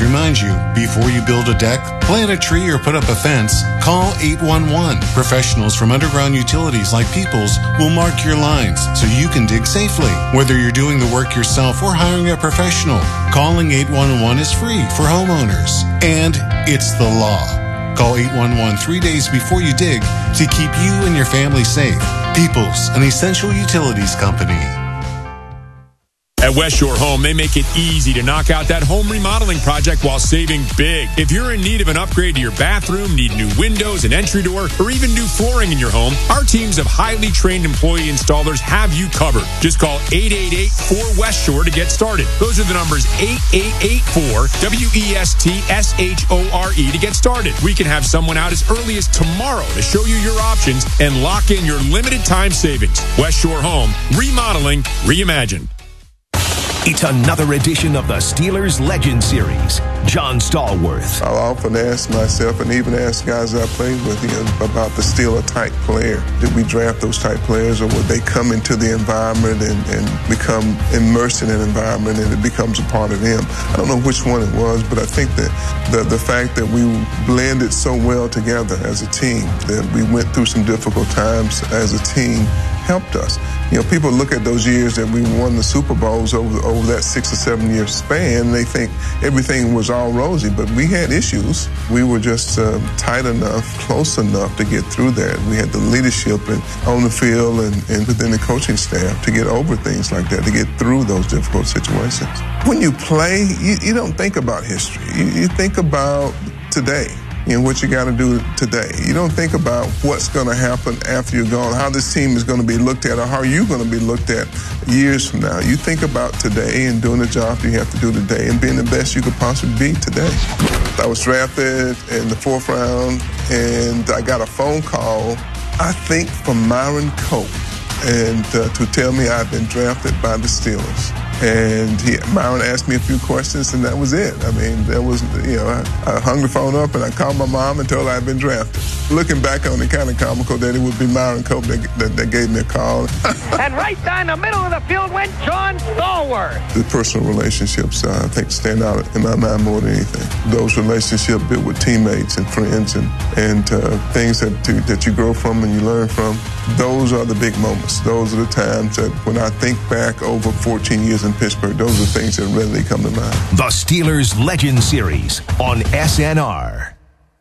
reminds you, before you build a deck, plant a tree, or put up a fence, call 811. Professionals from Underground Utilities like Peoples will mark your lines so you can dig safely. Whether you're doing the work yourself or hiring a professional, calling 811 is free for homeowners. And it's the law. Call 811 3 days before you dig to keep you and your family safe. Peoples, an essential utilities company. At West Shore Home, they make it easy to knock out that home remodeling project while saving big. If you're in need of an upgrade to your bathroom, need new windows, an entry door, or even new flooring in your home, our teams of highly trained employee installers have you covered. Just call 888-4West Shore to get started. Those are the numbers 8884-WESTSHORE to get started. We can have someone out as early as tomorrow to show you your options and lock in your limited time savings. West Shore Home, remodeling, reimagined. It's another edition of the Steelers Legend Series. John Stallworth. I'll often ask myself, and even ask guys I played with, about the Steeler-type player. Did we draft those type players, or would they come into the environment and become immersed in an environment and it becomes a part of them? I don't know which one it was, but I think that the fact that we blended so well together as a team, that we went through some difficult times as a team, helped us. People look at those years that we won the Super Bowls over that 6 or 7 year span, and they think everything was all rosy, but we had issues. We were just tight enough, close enough to get through that. We had the leadership on the field and within the coaching staff to get over things like that, to get through those difficult situations. When you play, you don't think about history. You think about today. What you got to do today. You don't think about what's going to happen after you're gone, how this team is going to be looked at, or how you're going to be looked at years from now. You think about today and doing the job you have to do today and being the best you could possibly be today. I was drafted in the 4th round, and I got a phone call, I think, from Myron Cope, and to tell me I'd been drafted by the Steelers. And Myron asked me a few questions, and that was it. I mean, there was, I hung the phone up, and I called my mom and told her I'd been drafted. Looking back on it, kind of comical that it would be Myron Cope that gave me a call. And right down the middle of the field went John Stallworth. The personal relationships, I think, stand out in my mind more than anything. Those relationships built with teammates and friends and things that you grow from and you learn from, those are the big moments. Those are the times that when I think back over 14 years in Pittsburgh, those are things that readily come to mind. The Steelers Legend Series on SNR.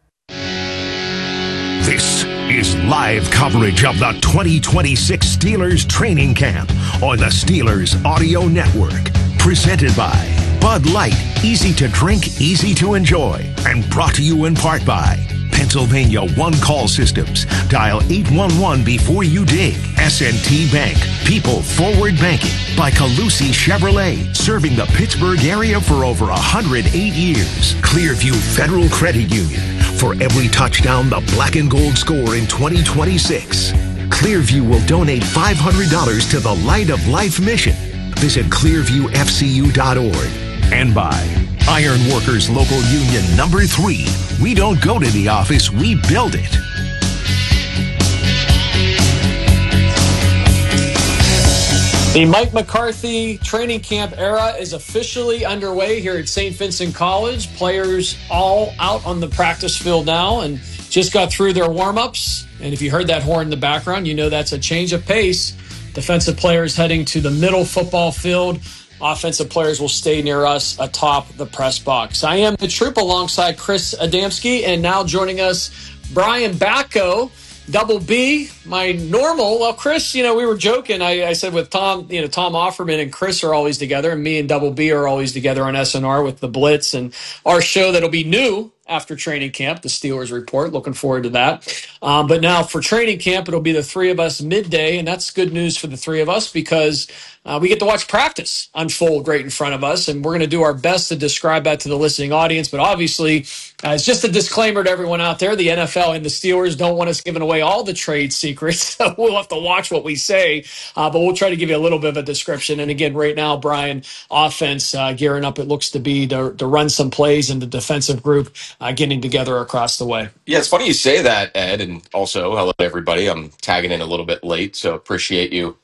This is live coverage of the 2026 Steelers training camp on the Steelers Audio Network. Presented by Bud Light, easy to drink, easy to enjoy. And brought to you in part by Pennsylvania One Call Systems. Dial 811 before you dig. S&T Bank. People Forward Banking. By Calusi Chevrolet. Serving the Pittsburgh area for over 108 years. Clearview Federal Credit Union. For every touchdown the black and gold score in 2026. Clearview will donate $500 to the Light of Life mission. Visit clearviewfcu.org. And by Iron Workers Local Union Number 3. We don't go to the office, we build it. The Mike McCarthy training camp era is officially underway here at St. Vincent College. Players all out on the practice field now and just got through their warm-ups. And if you heard that horn in the background, you know that's a change of pace. Defensive players heading to the middle football field. Offensive players will stay near us atop the press box. I am the troop alongside Chris Adamski, and now joining us, Brian Batko, Double B, my normal. Well, Chris, we were joking. I said with Tom, Tom Offerman and Chris are always together, and me and Double B are always together on SNR with the Blitz and our show that'll be new after training camp, the Steelers Report. Looking forward to that. But now for training camp, it'll be the three of us midday, and that's good news for the three of us because we get to watch practice unfold right in front of us, and we're going to do our best to describe that to the listening audience. But obviously, it's just a disclaimer to everyone out there, the NFL and the Steelers don't want us giving away all the trade secrets, so we'll have to watch what we say, but we'll try to give you a little bit of a description. And again, right now, Brian, offense gearing up, it looks to be to run some plays, and the defensive group getting together across the way. Yeah, it's funny you say that, Ed, and also hello to everybody. I'm tagging in a little bit late, so appreciate you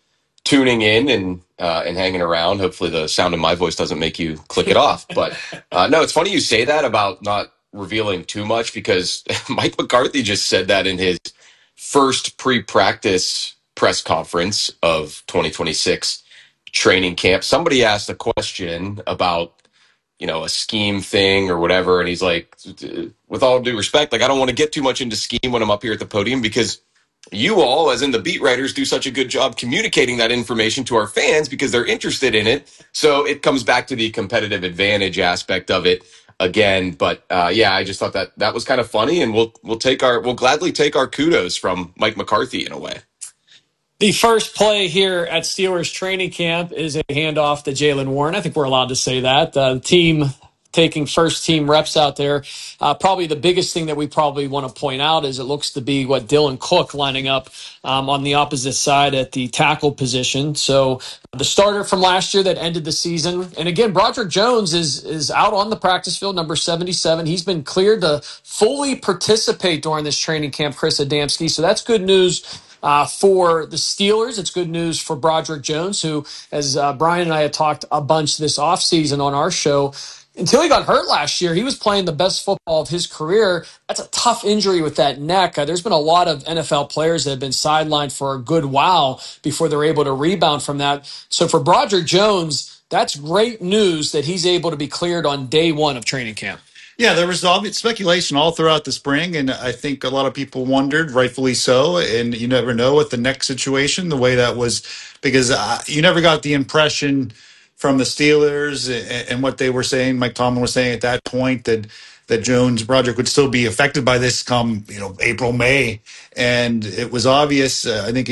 tuning in and hanging around. Hopefully the sound of my voice doesn't make you click it off. But no, it's funny you say that about not revealing too much, because Mike McCarthy just said that in his first pre-practice press conference of 2026 training camp. Somebody asked a question about, a scheme thing or whatever. And he's like, with all due respect, I don't want to get too much into scheme when I'm up here at the podium, because you all, as in the beat writers, do such a good job communicating that information to our fans because they're interested in it. So it comes back to the competitive advantage aspect of it again. But I just thought that was kind of funny, and we'll gladly take our kudos from Mike McCarthy in a way. The first play here at Steelers training camp is a handoff to Jaylen Warren. I think we're allowed to say that. The team taking first team reps out there. Probably the biggest thing that we probably want to point out is it looks to be Dylan Cook lining up on the opposite side at the tackle position. So the starter from last year that ended the season. And again, Broderick Jones is out on the practice field, number 77. He's been cleared to fully participate during this training camp, Chris Adamski. So that's good news for the Steelers. It's good news for Broderick Jones, who, as Brian and I had talked a bunch this offseason on our show, until he got hurt last year, he was playing the best football of his career. That's a tough injury with that neck. There's been a lot of NFL players that have been sidelined for a good while before they're able to rebound from that. So for Broderick Jones, that's great news that he's able to be cleared on day one of training camp. Yeah, there was obvious speculation all throughout the spring, and I think a lot of people wondered, rightfully so, and you never know with the neck situation, the way that was, because you never got the impression from the Steelers and what they were saying, Mike Tomlin was saying at that point, that Jones Broderick would still be affected by this come April, May, and it was obvious. I think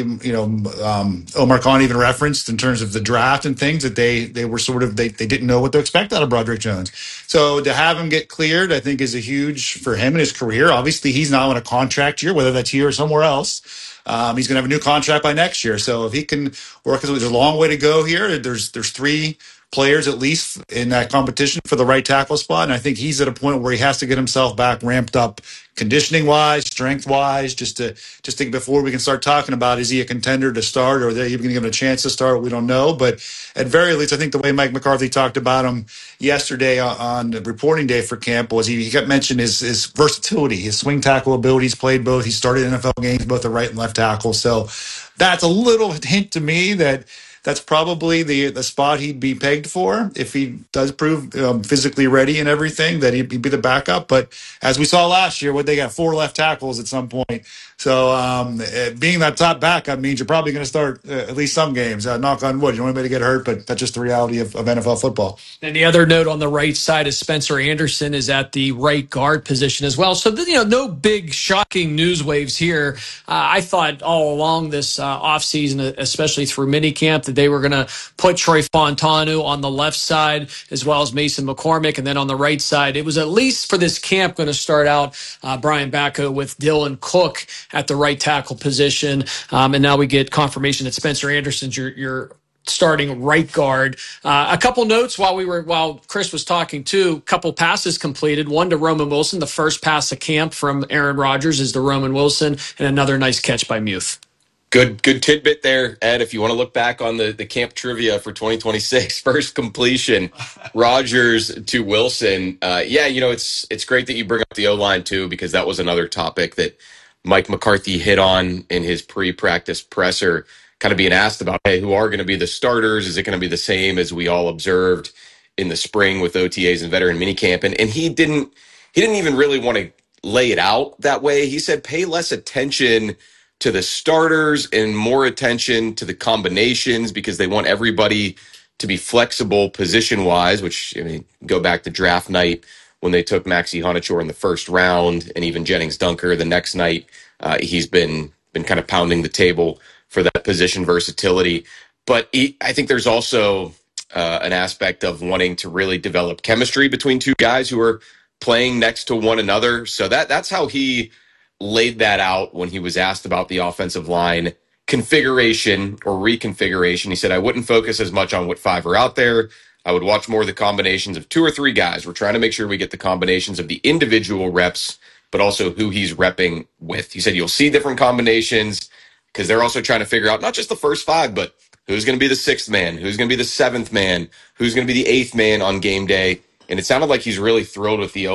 Omar Khan even referenced in terms of the draft and things that they were sort of they didn't know what to expect out of Broderick Jones. So to have him get cleared, I think, is a huge for him in his career. Obviously, he's now in a contract year, whether that's here or somewhere else. He's going to have a new contract by next year. So if he can work, there's a long way to go here. There's three players at least in that competition for the right tackle spot. And I think he's at a point where he has to get himself back ramped up conditioning wise, strength wise, just to think before we can start talking about, is he a contender to start or are they even going to give him a chance to start? We don't know. But at very least, I think the way Mike McCarthy talked about him yesterday on the reporting day for camp was he kept mentioning his versatility, his swing tackle abilities, played both. He started NFL games, both the right and left tackle. So that's a little hint to me that that's probably the spot he'd be pegged for if he does prove physically ready and everything, that he'd be the backup. But as we saw last year, they got 4 left tackles at some point. So being that top backup means you're probably going to start at least some games. Knock on wood. You don't want anybody to get hurt, but that's just the reality of NFL football. And the other note on the right side is Spencer Anderson is at the right guard position as well. So, no big shocking news waves here. I thought all along this offseason, especially through minicamp, that they were going to put Troy Fontanu on the left side as well as Mason McCormick. And then on the right side, it was at least for this camp going to start out Brian Bacco with Dylan Cook at the right tackle position. And now we get confirmation that Spencer Anderson's your starting right guard. A couple notes while Chris was talking too. A couple passes completed. One to Roman Wilson. The first pass of camp from Aaron Rodgers is to Roman Wilson, and another nice catch by Muth. Good tidbit there, Ed. If you want to look back on the camp trivia for 2026, first completion, Rodgers to Wilson. It's great that you bring up the O-line too, because that was another topic that Mike McCarthy hit on in his pre-practice presser, kind of being asked about, hey, who are going to be the starters? Is it going to be the same as we all observed in the spring with OTAs and veteran minicamp? And he didn't even really want to lay it out that way. He said, pay less attention to the starters and more attention to the combinations, because they want everybody to be flexible position-wise, which, go back to draft night when they took Maxi Honachor in the first round, and even Jennings Dunker the next night. He's been kind of pounding the table for that position versatility. But I think there's also an aspect of wanting to really develop chemistry between two guys who are playing next to one another. So that's how he laid that out when he was asked about the offensive line configuration or reconfiguration. He said, I wouldn't focus as much on what 5 are out there. I would watch more of the combinations of 2 or 3 guys. We're trying to make sure we get the combinations of the individual reps, but also who he's repping with. He said, you'll see different combinations, because they're also trying to figure out not just the first 5, but Who's going to be the sixth man? Who's going to be the seventh man? Who's going to be the eighth man on game day? And it sounded like he's really thrilled with the